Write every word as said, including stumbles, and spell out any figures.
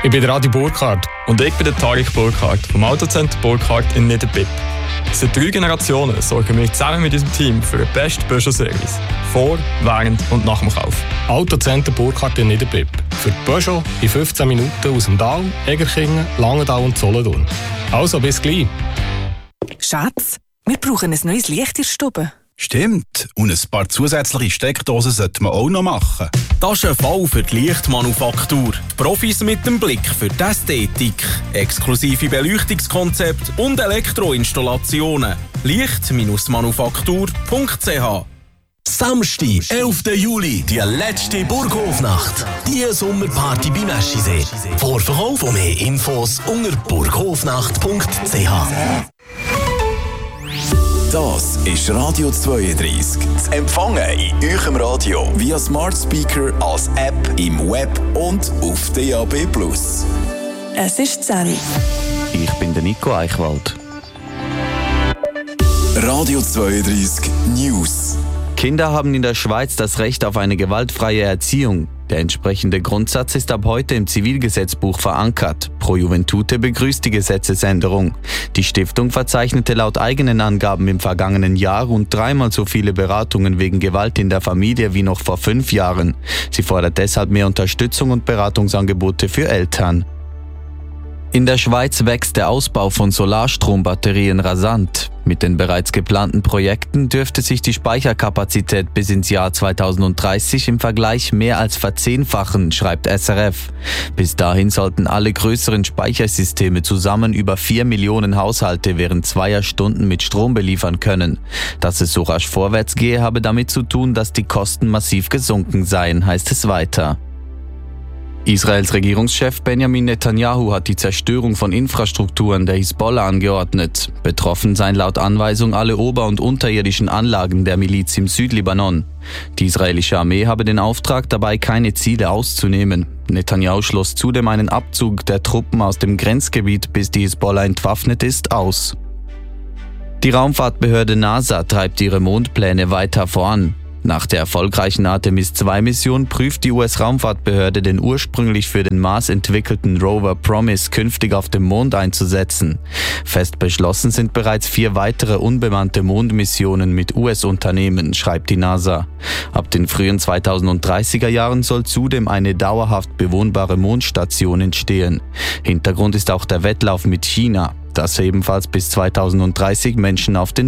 Ich bin der Adi Burkhardt. Und ich bin der Tarek Burkhardt vom Autocenter Burkhardt in Niederbipp. Seit drei Generationen sorgen wir zusammen mit unserem Team für den besten Peugeot-Service. Vor, während und nach dem Kauf. Autocenter Burkhardt in Niederbipp. Für die Peugeot in fünfzehn Minuten aus dem Dal, Egerkingen, Langenthal und Solothurn. Also bis gleich. Schatz, wir brauchen ein neues Licht in der Stube. Stimmt. Und ein paar zusätzliche Steckdosen sollte man auch noch machen. Das ist ein Fall für die Lichtmanufaktur. Die Profis mit dem Blick für die Ästhetik. Exklusive Beleuchtungskonzepte und Elektroinstallationen. Licht Manufaktur punkt c h. Samstag, elften Juli, die letzte Burghofnacht. Die Sommerparty beim Eschisee. Vorverkauf und mehr Infos unter burghofnacht punkt c h. Das ist Radio zweiunddreißig. Zu empfangen in eurem Radio via Smart Speaker, als App, im Web und auf D A B plus. Es ist zehn. Ich bin der Nico Eichwald. Radio zweiunddreißig News. Kinder haben in der Schweiz das Recht auf eine gewaltfreie Erziehung. Der entsprechende Grundsatz ist ab heute im Zivilgesetzbuch verankert. Pro Juventute begrüßt die Gesetzesänderung. Die Stiftung verzeichnete laut eigenen Angaben im vergangenen Jahr rund dreimal so viele Beratungen wegen Gewalt in der Familie wie noch vor fünf Jahren. Sie fordert deshalb mehr Unterstützung und Beratungsangebote für Eltern. In der Schweiz wächst der Ausbau von Solarstrombatterien rasant. Mit den bereits geplanten Projekten dürfte sich die Speicherkapazität bis ins Jahr zweitausenddreißig im Vergleich mehr als verzehnfachen, schreibt S R F. Bis dahin sollten alle größeren Speichersysteme zusammen über vier Millionen Haushalte während zweier Stunden mit Strom beliefern können. Dass es so rasch vorwärts gehe, habe damit zu tun, dass die Kosten massiv gesunken seien, heißt es weiter. Israels Regierungschef Benjamin Netanyahu hat die Zerstörung von Infrastrukturen der Hisbollah angeordnet. Betroffen seien laut Anweisung alle ober- und unterirdischen Anlagen der Miliz im Südlibanon. Die israelische Armee habe den Auftrag, dabei keine Ziele auszunehmen. Netanyahu schloss zudem einen Abzug der Truppen aus dem Grenzgebiet, bis die Hisbollah entwaffnet ist, aus. Die Raumfahrtbehörde NASA treibt ihre Mondpläne weiter voran. Nach der erfolgreichen Artemis zwei Mission prüft die U S-Raumfahrtbehörde den ursprünglich für den Mars entwickelten Rover Promise künftig auf dem Mond einzusetzen. Fest beschlossen sind bereits vier weitere unbemannte Mondmissionen mit U S-Unternehmen, schreibt die NASA. Ab den frühen zweitausenddreißiger Jahren soll zudem eine dauerhaft bewohnbare Mondstation entstehen. Hintergrund ist auch der Wettlauf mit China, das ebenfalls bis zweitausenddreißig Menschen auf den